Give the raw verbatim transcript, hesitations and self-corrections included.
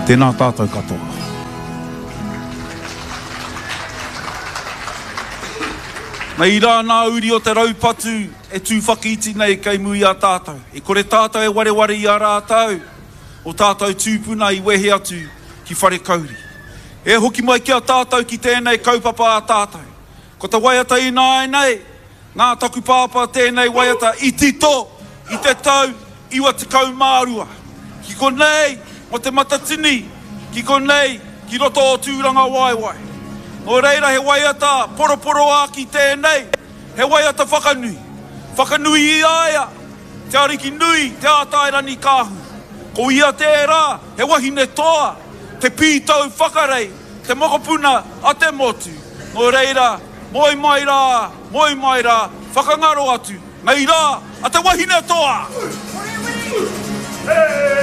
Tēnā tātou katoa. Nei rā nā uri o te raupatu e tū whakiiti nei kei mui a tātou. E kore tātou e ware ware i a rātou. O tātou tūpuna i wehe atu ki whare kauri. E hoki mai ki a tātou ki tēnei kaupapa a tātou. Ko te waiata i nāi nei, ngā taku pāpā tēnei waiata i tito, i te tau, iwa te kaumārua. Ki konei, mo te matatini, ki konei, ki roto o tūranga waiwai. Nō reira he waiata poroporo a ki tēnei, he waiata whakanui. Whakanui i aia, te ariki nui, te ātairani kāhu. Ko ia tērā, he wahine toa, te pītau whakarei, te mokopuna a te motu. Nō reira, moi mai rā, moi mai rā, whakangaro atu, nei rā, a te wahine toa! Hey!